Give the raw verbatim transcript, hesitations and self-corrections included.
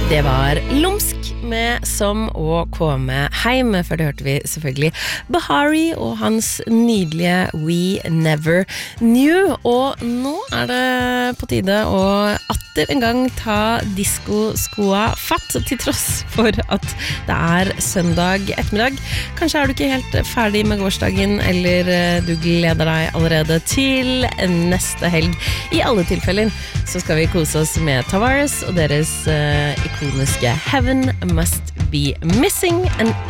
Det var Lumsk med Som å komme heim. Før det hørte vi selvfølgelig Bahari og hans nydelige We Never Knew. Og nå er det på tide å atter en gang ta disco-skoa fatt, til tross for at det er søndag ettermiddag. Kanskje er du ikke helt ferdig med gårsdagen, eller du gleder deg allerede til neste helg. I alle tilfeller så skal vi kose oss med Tavares og deres uh, ikoniske Heaven Must Be Missing, en